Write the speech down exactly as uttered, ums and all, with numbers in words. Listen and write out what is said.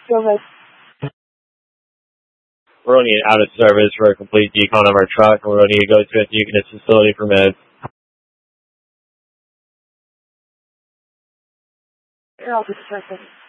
Go ahead. We're only out of service for a complete decon of our truck, and we're going to need to go to a Deaconess facility for meds. Here, I'll just check it.